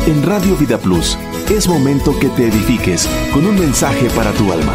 En Radio Vida Plus, es momento que te edifiques con un mensaje para tu alma.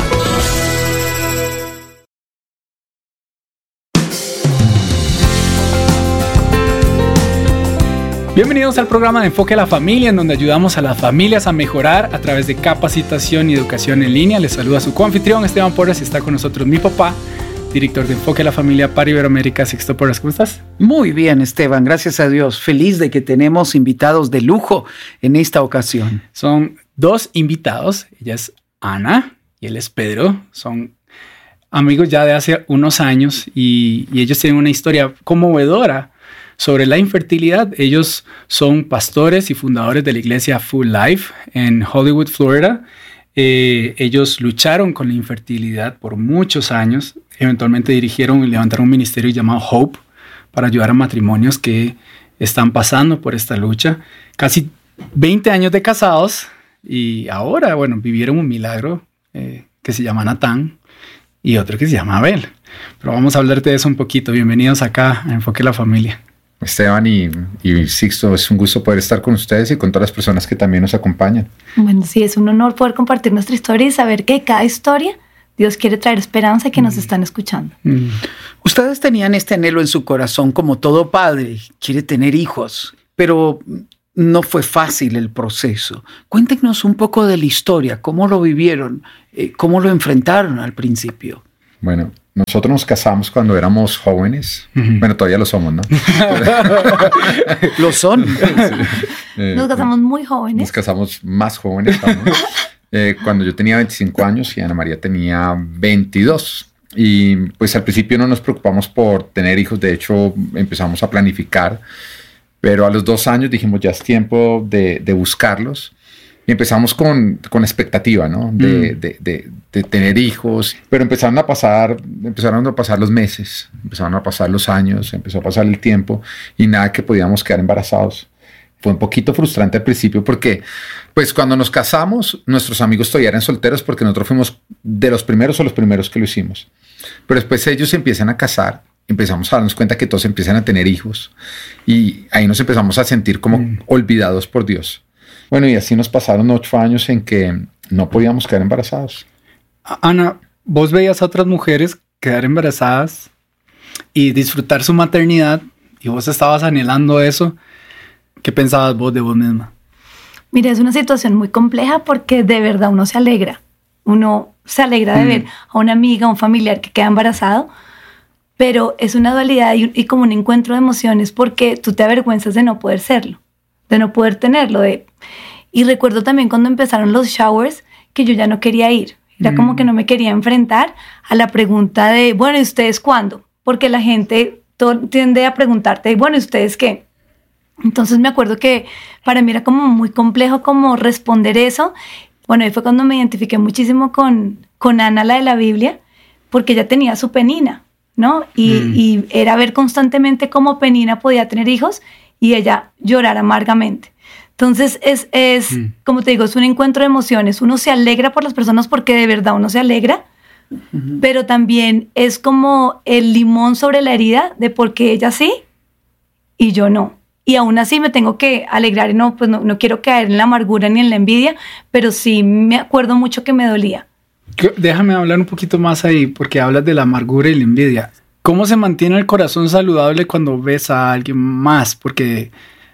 Bienvenidos al programa de Enfoque a la Familia, en donde ayudamos a las familias a mejorar a través de capacitación y educación en línea. Les saluda su coanfitrión Esteban Porras y está con nosotros mi papá, director de Enfoque a la Familia para Iberoamérica, Sixto Porras. ¿Cómo estás? Muy bien, Esteban, gracias a Dios. Feliz de que tenemos invitados de lujo en esta ocasión. Son dos invitados. Ella es Ana y él es Pedro. Son amigos ya de hace unos años y ellos tienen una historia conmovedora sobre la infertilidad. Ellos son pastores y fundadores de la iglesia Full Life en Hollywood, Florida. Ellos lucharon con la infertilidad por muchos años. Eventualmente dirigieron y levantaron un ministerio llamado Hope para ayudar a matrimonios que están pasando por esta lucha. Casi 20 años de casados y ahora, bueno, vivieron un milagro que se llama Natán y otro que se llama Abel. Pero vamos a hablar de eso un poquito. Bienvenidos acá a Enfoque a la Familia. Esteban y Sixto, es un gusto poder estar con ustedes y con todas las personas que también nos acompañan. Bueno, sí, es un honor poder compartir nuestra historia y saber que cada historia Dios quiere traer esperanza y que nos están escuchando. Ustedes tenían este anhelo en su corazón, como todo padre, quiere tener hijos, pero no fue fácil el proceso. Cuéntenos un poco de la historia, cómo lo vivieron, cómo lo enfrentaron al principio. Bueno, nosotros nos casamos cuando éramos jóvenes. Bueno, todavía lo somos, ¿no? Lo son. Sí. Nos casamos muy jóvenes. Nos casamos más jóvenes aún. Cuando yo tenía 25 años y Ana María tenía 22. Y pues al principio no nos preocupamos por tener hijos. De hecho, empezamos a planificar. Pero a los 2 años dijimos, ya es tiempo de buscarlos. Y empezamos con expectativa, ¿no? De tener hijos. Pero empezaron a pasar los meses, empezaron a pasar los años, empezó a pasar el tiempo y nada que podíamos quedar embarazados. Fue un poquito frustrante al principio porque, pues, cuando nos casamos, nuestros amigos todavía eran solteros porque nosotros fuimos de los primeros que lo hicimos. Pero después ellos se empiezan a casar, empezamos a darnos cuenta que todos empiezan a tener hijos y ahí nos empezamos a sentir como olvidados por Dios. Bueno, y así nos pasaron 8 años en que no podíamos quedar embarazados. Ana, vos veías a otras mujeres quedar embarazadas y disfrutar su maternidad y vos estabas anhelando eso. ¿Qué pensabas vos de vos misma? Mira, es una situación muy compleja porque de verdad uno se alegra. Uno se alegra de ver a una amiga, a un familiar que queda embarazado, pero es una dualidad y como un encuentro de emociones porque tú te avergüenzas de no poder serlo, de no poder tenerlo. Y recuerdo también cuando empezaron los showers que yo ya no quería ir. Era como que no me quería enfrentar a la pregunta de, bueno, ¿y ustedes cuándo? Porque la gente tiende a preguntarte, bueno, ¿y ustedes qué? Entonces me acuerdo que para mí era como muy complejo como responder eso. Bueno, ahí fue cuando me identifiqué muchísimo con Ana, la de la Biblia, porque ella tenía su Penina, ¿no? Y era ver constantemente cómo Penina podía tener hijos y ella llorar amargamente. Entonces es como te digo, es un encuentro de emociones. Uno se alegra por las personas porque de verdad uno se alegra, pero también es como el limón sobre la herida de por qué ella sí y yo no. Y aún así me tengo que alegrar y no quiero caer en la amargura ni en la envidia, pero sí me acuerdo mucho que me dolía. Déjame hablar un poquito más ahí porque hablas de la amargura y la envidia. ¿Cómo se mantiene el corazón saludable cuando ves a alguien más? Porque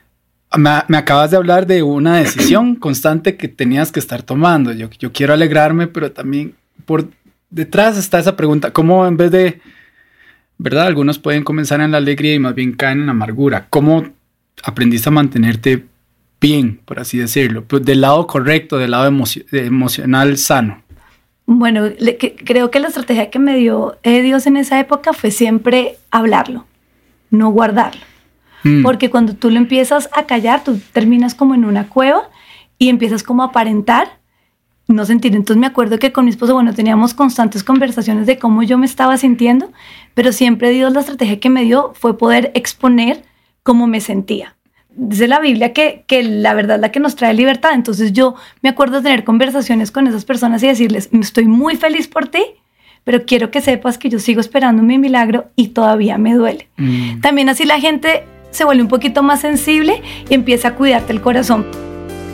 me acabas de hablar de una decisión constante que tenías que estar tomando. Yo quiero alegrarme, pero también por detrás está esa pregunta. ¿Cómo en vez de, verdad, algunos pueden comenzar en la alegría y más bien caen en la amargura? ¿Cómo aprendiste a mantenerte bien, por así decirlo? Pues del lado correcto, del lado emocional sano. Bueno, creo que la estrategia que me dio Dios en esa época fue siempre hablarlo, no guardarlo. Porque cuando tú lo empiezas a callar, tú terminas como en una cueva y empiezas como a aparentar, no sentir. Entonces me acuerdo que con mi esposo, bueno, teníamos constantes conversaciones de cómo yo me estaba sintiendo, pero siempre Dios la estrategia que me dio fue poder exponer cómo me sentía. Dice la Biblia que la verdad es la que nos trae libertad. Entonces yo me acuerdo de tener conversaciones con esas personas y decirles, estoy muy feliz por ti, pero quiero que sepas que yo sigo esperando mi milagro y todavía me duele. También así la gente se vuelve un poquito más sensible y empieza a cuidarte el corazón.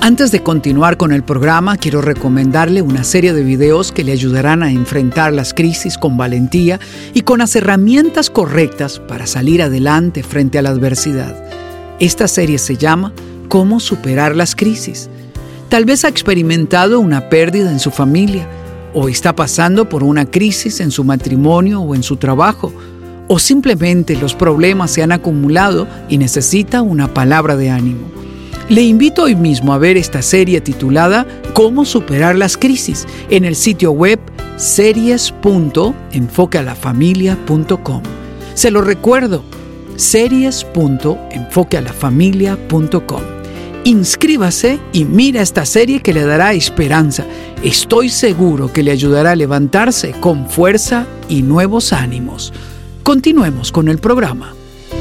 Antes de continuar con el programa, quiero recomendarle una serie de videos que le ayudarán a enfrentar las crisis con valentía y con las herramientas correctas para salir adelante frente a la adversidad. Esta serie se llama ¿Cómo superar las crisis? Tal vez ha experimentado una pérdida en su familia, o está pasando por una crisis en su matrimonio o en su trabajo, o simplemente los problemas se han acumulado y necesita una palabra de ánimo. Le invito hoy mismo a ver esta serie titulada ¿Cómo superar las crisis? En el sitio web series.enfoquealafamilia.com. Se lo recuerdo, series.enfoquealafamilia.com. Inscríbase y mira esta serie que le dará esperanza. Estoy seguro que le ayudará a levantarse con fuerza y nuevos ánimos. Continuemos con el programa.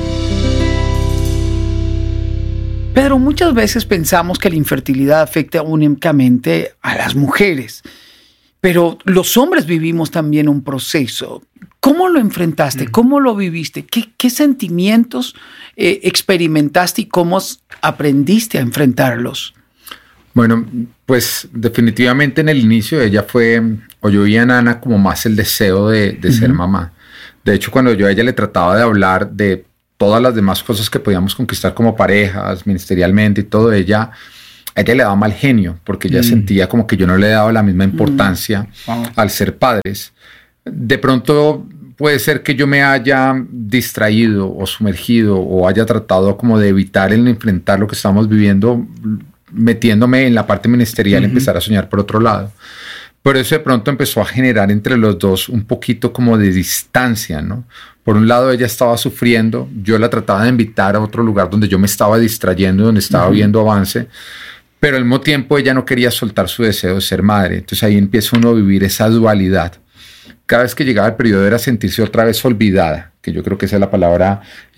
Pedro, muchas veces pensamos que la infertilidad afecta únicamente a las mujeres, pero los hombres vivimos también un proceso. ¿Cómo lo enfrentaste? ¿Cómo lo viviste? ¿Qué sentimientos experimentaste y cómo aprendiste a enfrentarlos? Bueno, pues definitivamente en el inicio ella yo vi en Ana como más el deseo de ser mamá. De hecho, cuando yo a ella le trataba de hablar de todas las demás cosas que podíamos conquistar como parejas, ministerialmente y todo, a ella le daba mal genio, porque ella sentía como que yo no le daba la misma importancia al ser padres. De pronto puede ser que yo me haya distraído o sumergido o haya tratado como de evitar el enfrentar lo que estamos viviendo, metiéndome en la parte ministerial y empezar a soñar por otro lado. Pero eso de pronto empezó a generar entre los dos un poquito como de distancia, ¿no? Por un lado ella estaba sufriendo, yo la trataba de invitar a otro lugar donde yo me estaba distrayendo, donde estaba viendo avance, pero al mismo tiempo ella no quería soltar su deseo de ser madre. Entonces ahí empieza uno a vivir esa dualidad. Cada vez que llegaba el periodo era sentirse otra vez olvidada, que yo creo que esa es la palabra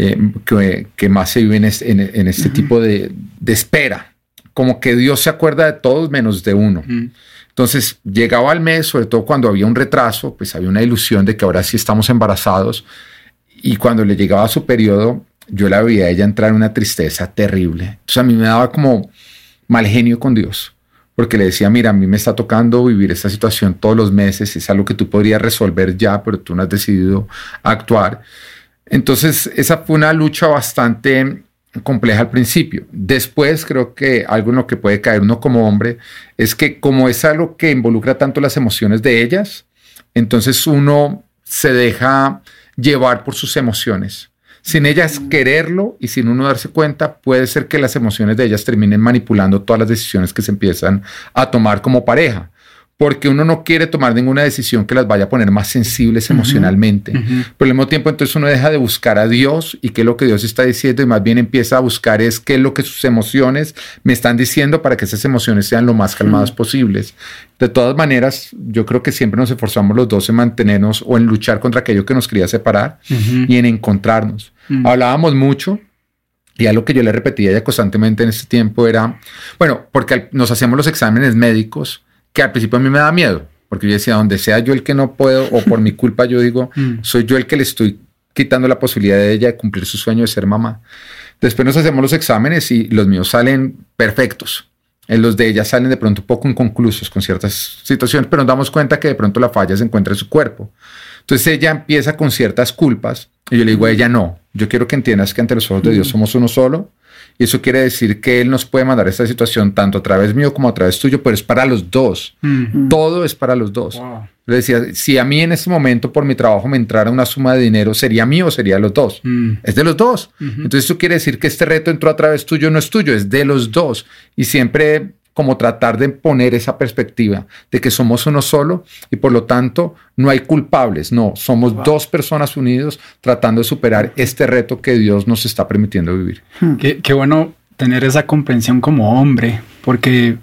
que más se vive en este tipo de espera. Como que Dios se acuerda de todos menos de uno. Entonces llegaba al mes, sobre todo cuando había un retraso, pues había una ilusión de que ahora sí estamos embarazados. Y cuando le llegaba su periodo, yo la veía a ella entrar en una tristeza terrible. Entonces a mí me daba como mal genio con Dios, porque le decía, mira, a mí me está tocando vivir esta situación todos los meses, es algo que tú podrías resolver ya, pero tú no has decidido actuar. Entonces esa fue una lucha bastante compleja al principio. Después creo que algo en lo que puede caer uno como hombre es que como es algo que involucra tanto las emociones de ellas, entonces uno se deja llevar por sus emociones. Sin ellas quererlo y sin uno darse cuenta, puede ser que las emociones de ellas terminen manipulando todas las decisiones que se empiezan a tomar como pareja. Porque uno no quiere tomar ninguna decisión que las vaya a poner más sensibles emocionalmente. Pero al mismo tiempo entonces uno deja de buscar a Dios y qué es lo que Dios está diciendo y más bien empieza a buscar es qué es lo que sus emociones me están diciendo para que esas emociones sean lo más calmadas posibles. De todas maneras, yo creo que siempre nos esforzamos los dos en mantenernos o en luchar contra aquello que nos quería separar y en encontrarnos. Hablábamos mucho. Y algo que yo le repetía a ella constantemente en este tiempo era, bueno, porque nos hacíamos los exámenes médicos, que al principio a mí me da miedo, porque yo decía, donde sea yo el que no puedo, o por mi culpa yo digo, soy yo el que le estoy quitando la posibilidad de ella de cumplir su sueño de ser mamá. Después nos hacemos los exámenes y los míos salen perfectos. Los de ella salen de pronto un poco inconclusos con ciertas situaciones, pero nos damos cuenta que de pronto la falla se encuentra en su cuerpo. Entonces ella empieza con ciertas culpas y yo le digo a ella, no, yo quiero que entiendas que ante los ojos de Dios somos uno solo. Y eso quiere decir que Él nos puede mandar esta situación tanto a través mío como a través tuyo, pero es para los dos. Todo es para los dos. Wow. Le decía, si a mí en este momento por mi trabajo me entrara una suma de dinero, ¿sería mío o sería de los dos? Es de los dos. Entonces eso quiere decir que este reto entró a través tuyo, no es tuyo, es de los dos. Y siempre como tratar de poner esa perspectiva de que somos uno solo y por lo tanto no hay culpables, no, somos dos personas unidos tratando de superar este reto que Dios nos está permitiendo vivir. Qué bueno tener esa comprensión como hombre, porque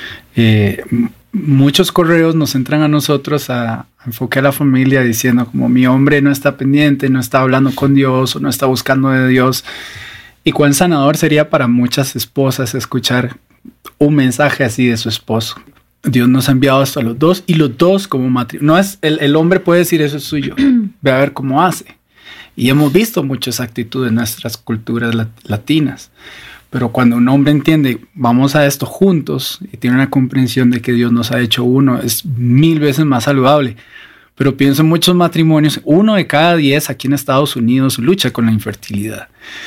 muchos correos nos entran a nosotros a Enfoque a la Familia diciendo como mi hombre no está pendiente, no está hablando con Dios o no está buscando de Dios. Y cuán sanador sería para muchas esposas escuchar un mensaje así de su esposo. Dios nos ha enviado esto a los dos y los dos como matrimonio. No es el hombre puede decir eso es suyo. Ve a ver cómo hace. Y hemos visto muchas actitudes en nuestras culturas latinas. Pero cuando un hombre entiende, vamos a esto juntos y tiene una comprensión de que Dios nos ha hecho uno, es 1000 veces más saludable. Pero pienso en muchos matrimonios, 1 de cada 10 aquí en Estados Unidos lucha con la infertilidad.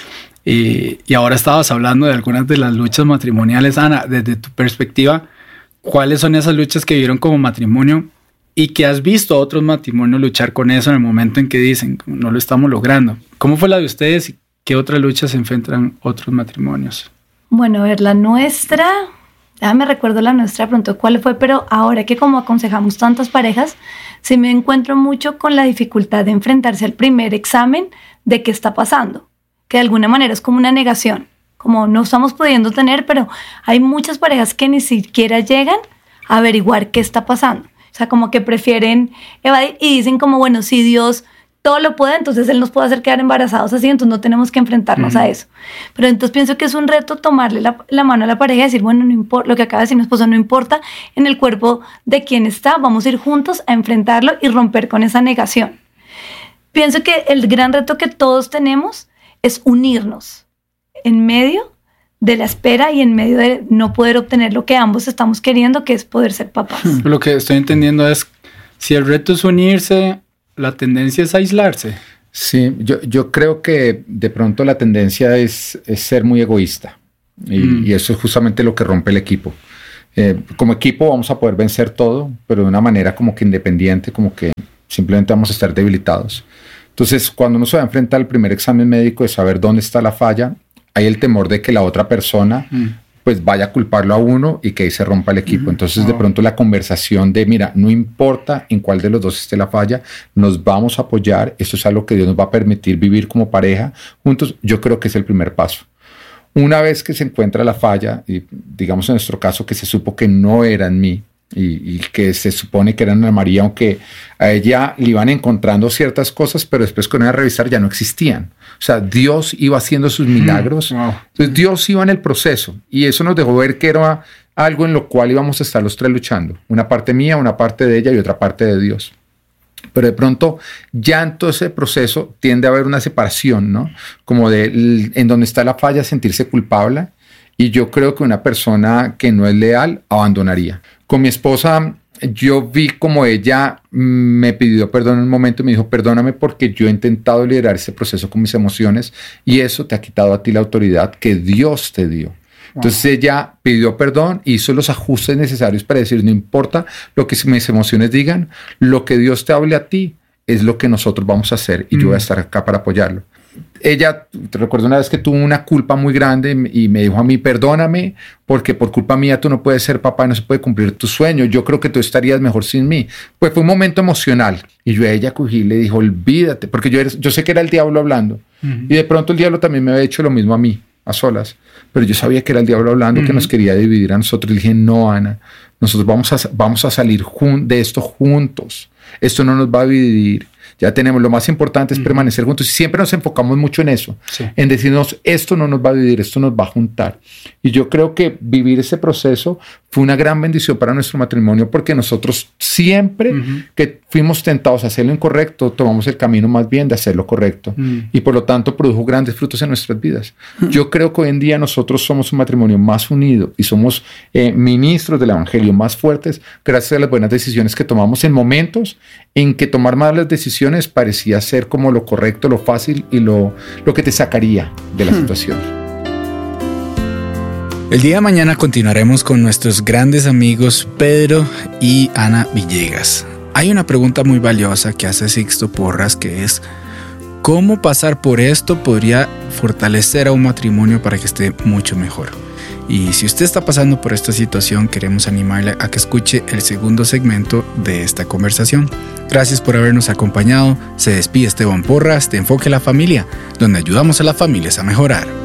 Y ahora estabas hablando de algunas de las luchas matrimoniales. Ana, desde tu perspectiva, ¿cuáles son esas luchas que vieron como matrimonio y que has visto a otros matrimonios luchar con eso en el momento en que dicen, no lo estamos logrando? ¿Cómo fue la de ustedes y qué otras luchas se enfrentan otros matrimonios? Bueno, a ver, la nuestra, ya me recuerdo la nuestra, pronto cuál fue, pero ahora que como aconsejamos tantas parejas, sí me encuentro mucho con la dificultad de enfrentarse al primer examen de qué está pasando, que de alguna manera es como una negación, como no estamos pudiendo tener, pero hay muchas parejas que ni siquiera llegan a averiguar qué está pasando. O sea, como que prefieren evadir y dicen como, bueno, si Dios todo lo puede, entonces Él nos puede hacer quedar embarazados así, entonces no tenemos que enfrentarnos a eso. Pero entonces pienso que es un reto tomarle la mano a la pareja y decir, bueno, no importa, lo que acaba de decir mi esposo, no importa en el cuerpo de quién está, vamos a ir juntos a enfrentarlo y romper con esa negación. Pienso que el gran reto que todos tenemos es unirnos en medio de la espera y en medio de no poder obtener lo que ambos estamos queriendo, que es poder ser papás. Lo que estoy entendiendo es, si el reto es unirse, la tendencia es aislarse. Sí, yo creo que de pronto la tendencia es ser muy egoísta y eso es justamente lo que rompe el equipo. Como equipo vamos a poder vencer todo, pero de una manera como que independiente, como que simplemente vamos a estar debilitados. Entonces, cuando uno se va a enfrentar al primer examen médico de saber dónde está la falla, hay el temor de que la otra persona pues vaya a culparlo a uno y que ahí se rompa el equipo. Entonces, de pronto la conversación de, mira, no importa en cuál de los dos esté la falla, nos vamos a apoyar, esto es algo que Dios nos va a permitir vivir como pareja juntos, yo creo que es el primer paso. Una vez que se encuentra la falla, y digamos en nuestro caso que se supo que no era en mí, y que se supone que era Ana María, aunque a ella le iban encontrando ciertas cosas, pero después cuando iba a revisar ya no existían. O sea, Dios iba haciendo sus milagros. Entonces Dios iba en el proceso y eso nos dejó ver que era algo en lo cual íbamos a estar los tres luchando. Una parte mía, una parte de ella y otra parte de Dios. Pero de pronto ya en todo ese proceso tiende a haber una separación, ¿no? Como de en donde está la falla, sentirse culpable. Y yo creo que una persona que no es leal abandonaría. Con mi esposa, yo vi como ella me pidió perdón en un momento y me dijo, perdóname porque yo he intentado liderar ese proceso con mis emociones y eso te ha quitado a ti la autoridad que Dios te dio. Entonces ella pidió perdón, hizo los ajustes necesarios para decir, no importa lo que mis emociones digan, lo que Dios te hable a ti es lo que nosotros vamos a hacer y yo voy a estar acá para apoyarlo. Ella, te recuerdo una vez que tuvo una culpa muy grande y me dijo a mí, perdóname, porque por culpa mía tú no puedes ser papá y no se puede cumplir tu sueño. Yo creo que tú estarías mejor sin mí. Pues fue un momento emocional. Y yo a ella cogí y le dije, olvídate, porque yo sé que era el diablo hablando. Y de pronto el diablo también me había hecho lo mismo a mí, a solas. Pero yo sabía que era el diablo hablando, que nos quería dividir a nosotros. Y le dije, no, Ana, nosotros vamos a salir de esto juntos. Esto no nos va a dividir. Ya tenemos, lo más importante es permanecer juntos y siempre nos enfocamos mucho en eso, en decirnos esto no nos va a dividir, esto nos va a juntar. Y yo creo que vivir ese proceso fue una gran bendición para nuestro matrimonio porque nosotros siempre que fuimos tentados a hacer lo incorrecto, tomamos el camino más bien de hacer lo correcto y por lo tanto produjo grandes frutos en nuestras vidas. Yo creo que hoy en día nosotros somos un matrimonio más unido y somos ministros del evangelio más fuertes gracias a las buenas decisiones que tomamos en momentos en que tomar malas decisiones parecía ser como lo correcto, lo fácil y lo que te sacaría de la situación. El día de mañana continuaremos con nuestros grandes amigos Pedro y Ana Villegas. Hay una pregunta muy valiosa que hace Sixto Porras, que es ¿cómo pasar por esto podría fortalecer a un matrimonio para que esté mucho mejor? Y si usted está pasando por esta situación, queremos animarle a que escuche el segundo segmento de esta conversación. Gracias por habernos acompañado. Se despide Esteban Porras de Enfoque a la Familia, donde ayudamos a las familias a mejorar.